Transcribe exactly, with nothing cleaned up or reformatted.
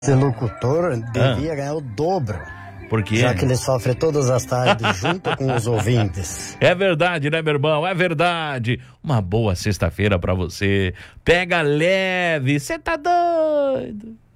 Esse locutor devia ah. ganhar o dobro. Por quê? Já que ele sofre todas as tardes junto com os ouvintes. É verdade, né, meu irmão? É verdade. Uma boa sexta-feira pra você. Pega leve, você tá doido.